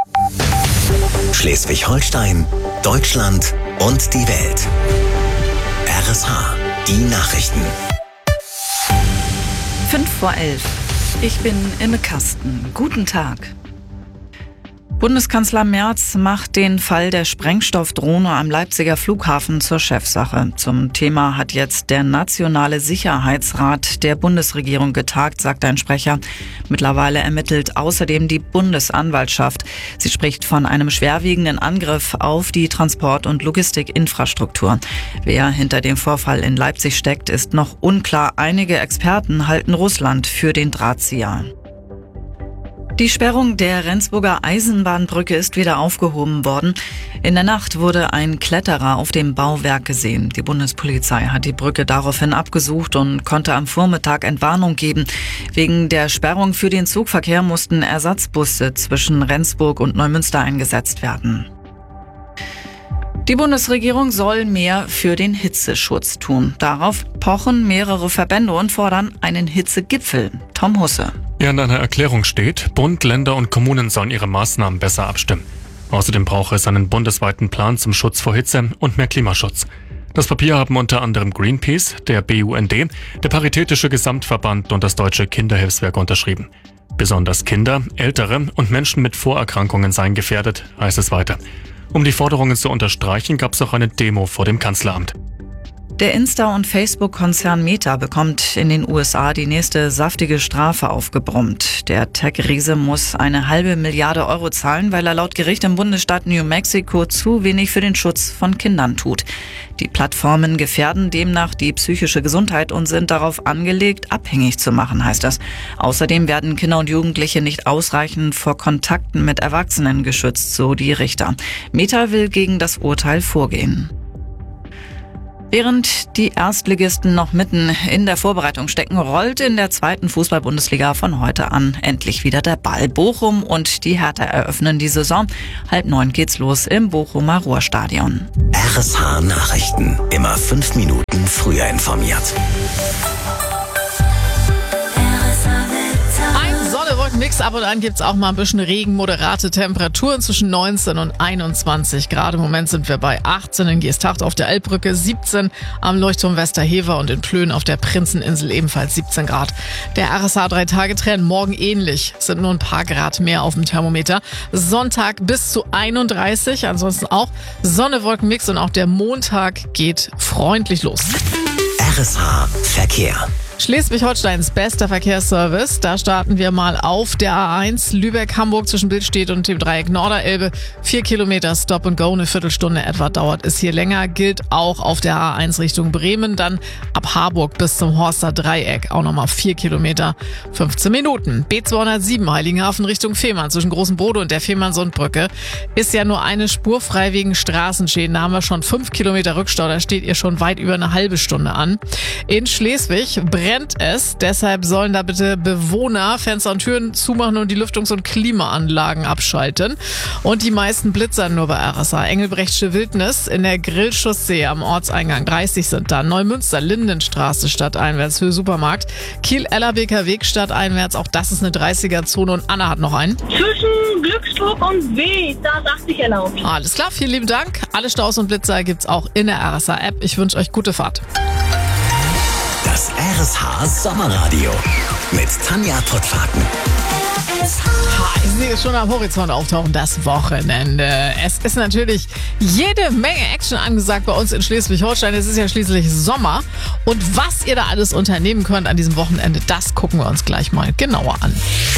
Schleswig-Holstein, Deutschland und die Welt. RSH, die Nachrichten. 11:05. Ich bin Imme Kasten. Guten Tag. Bundeskanzler Merz macht den Fall der Sprengstoffdrohne am Leipziger Flughafen zur Chefsache. Zum Thema hat jetzt der Nationale Sicherheitsrat der Bundesregierung getagt, sagt ein Sprecher. Mittlerweile ermittelt außerdem die Bundesanwaltschaft. Sie spricht von einem schwerwiegenden Angriff auf die Transport- und Logistikinfrastruktur. Wer hinter dem Vorfall in Leipzig steckt, ist noch unklar. Einige Experten halten Russland für den Drahtzieher. Die Sperrung der Rendsburger Eisenbahnbrücke ist wieder aufgehoben worden. In der Nacht wurde ein Kletterer auf dem Bauwerk gesehen. Die Bundespolizei hat die Brücke daraufhin abgesucht und konnte am Vormittag Entwarnung geben. Wegen der Sperrung für den Zugverkehr mussten Ersatzbusse zwischen Rendsburg und Neumünster eingesetzt werden. Die Bundesregierung soll mehr für den Hitzeschutz tun. Darauf pochen mehrere Verbände und fordern einen Hitzegipfel. Tom Husse. Ja, in einer Erklärung steht, Bund, Länder und Kommunen sollen ihre Maßnahmen besser abstimmen. Außerdem brauche es einen bundesweiten Plan zum Schutz vor Hitze und mehr Klimaschutz. Das Papier haben unter anderem Greenpeace, der BUND, der Paritätische Gesamtverband und das Deutsche Kinderhilfswerk unterschrieben. Besonders Kinder, Ältere und Menschen mit Vorerkrankungen seien gefährdet, heißt es weiter. Um die Forderungen zu unterstreichen, gab es auch eine Demo vor dem Kanzleramt. Der Insta- und Facebook-Konzern Meta bekommt in den USA die nächste saftige Strafe aufgebrummt. Der Tech-Riese muss eine halbe Milliarde Euro zahlen, weil er laut Gericht im Bundesstaat New Mexico zu wenig für den Schutz von Kindern tut. Die Plattformen gefährden demnach die psychische Gesundheit und sind darauf angelegt, abhängig zu machen, heißt das. Außerdem werden Kinder und Jugendliche nicht ausreichend vor Kontakten mit Erwachsenen geschützt, so die Richter. Meta will gegen das Urteil vorgehen. Während die Erstligisten noch mitten in der Vorbereitung stecken, rollt in der zweiten Fußball-Bundesliga von heute an endlich wieder der Ball. Bochum und die Hertha eröffnen die Saison. 8:30 geht's los im Bochumer Ruhrstadion. RSH Nachrichten. Immer 5 Minuten früher informiert. Nix, ab und an gibt's auch mal ein bisschen Regen, moderate Temperaturen zwischen 19 und 21 Grad. Im Moment sind wir bei 18 in Geesthacht auf der Elbbrücke, 17 am Leuchtturm Westerhever und in Plön auf der Prinzeninsel ebenfalls 17 Grad. Der RSH 3-Tage-Trend morgen ähnlich, sind nur ein paar Grad mehr auf dem Thermometer. Sonntag bis zu 31, ansonsten auch Sonne, Wolkenmix und auch der Montag geht freundlich los. RSH Verkehr. Schleswig-Holsteins bester Verkehrsservice. Da starten wir mal auf der A1 Lübeck-Hamburg zwischen Billstedt und dem Dreieck Norderelbe. 4 Kilometer Stop and Go, eine Viertelstunde etwa dauert es hier länger. Gilt auch auf der A1 Richtung Bremen. Dann ab Harburg bis zum Horster Dreieck. Auch nochmal 4 Kilometer, 15 Minuten. B207 Heiligenhafen Richtung Fehmarn zwischen Großen Bode und der Fehmarnsundbrücke. Ist ja nur eine Spur frei wegen Straßenschäden. Da haben wir schon 5 Kilometer Rückstau. Da steht ihr schon weit über eine halbe Stunde an. In Schleswig brennt es, deshalb sollen da bitte Bewohner Fenster und Türen zumachen und die Lüftungs- und Klimaanlagen abschalten. Und die meisten blitzern nur bei RSA. Engelbrechtsche Wildnis in der Grillchaussee am Ortseingang 30 sind da. Neumünster, Lindenstraße stadteinwärts für Supermarkt. Kiel-Ellerbeker Weg stadteinwärts, auch das ist eine 30er-Zone und Anna hat noch einen. Zwischen Glücksburg und W, da ist 80 erlaubt. Alles klar, vielen lieben Dank. Alle Staus und Blitzer gibt's auch in der RSA-App. Ich wünsche euch gute Fahrt. Das RSH Sommerradio mit Tanja Pottwagen. Ich sehe schon am Horizont auftauchen, das Wochenende. Es ist natürlich jede Menge Action angesagt bei uns in Schleswig-Holstein. Es ist ja schließlich Sommer. Und was ihr da alles unternehmen könnt an diesem Wochenende, das gucken wir uns gleich mal genauer an.